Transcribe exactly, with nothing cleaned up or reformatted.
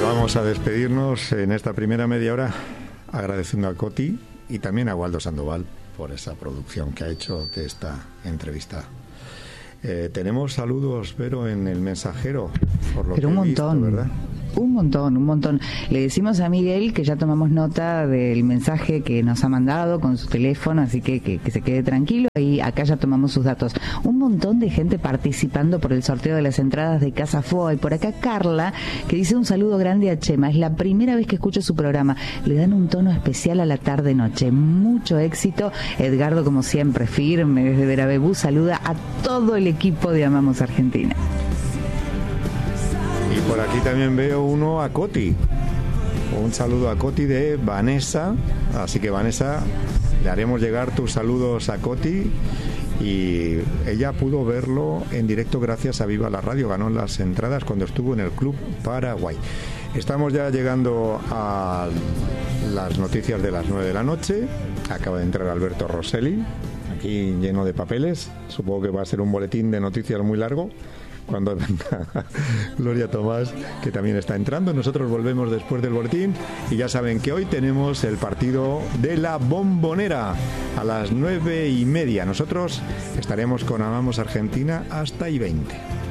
Vamos a despedirnos en esta primera media hora agradeciendo a Coti y también a Waldo Sandoval por esa producción que ha hecho de esta entrevista. Eh, tenemos saludos, Vero, en el mensajero, por lo Pero que un he visto, montón, ¿verdad? Un montón, un montón. Le decimos a Miguel que ya tomamos nota del mensaje que nos ha mandado con su teléfono, así que que, que se quede tranquilo. Y acá ya tomamos sus datos. Un montón de gente participando por el sorteo de las entradas de Casa Foa. Y por acá Carla, que dice un saludo grande a Chema. Es la primera vez que escucho su programa. Le dan un tono especial a la tarde-noche. Mucho éxito. Edgardo, como siempre, firme desde Verabebú, saluda a todo el equipo de Amamos Argentina. Y por aquí también veo uno a Coti. Un saludo a Coti de Vanessa. Así que, Vanessa, le haremos llegar tus saludos a Coti. Y ella pudo verlo en directo gracias a Viva la Radio. Ganó las entradas cuando estuvo en el Club Paraguay. Estamos ya llegando a las noticias de las nueve de la noche. Acaba de entrar Alberto Rosselli, aquí lleno de papeles. Supongo que va a ser un boletín de noticias muy largo cuando venga Gloria Tomás, que también está entrando. Nosotros volvemos después del boletín y ya saben que hoy tenemos el partido de la Bombonera a las nueve y media. Nosotros estaremos con Amamos Argentina hasta y veinte.